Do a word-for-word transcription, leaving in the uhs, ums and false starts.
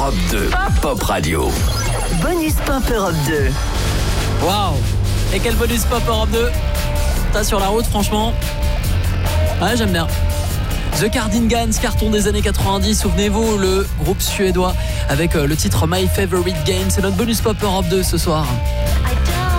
Europe deux, Pop Radio. Bonus Pop Europe deux. Waouh! Et quel bonus Pop Europe deux? T'as sur la route, franchement. Ouais, j'aime bien. The Cardigans, carton des années quatre-vingt-dix, souvenez-vous, le groupe suédois avec le titre My Favorite Game. C'est notre bonus Pop Europe deux ce soir.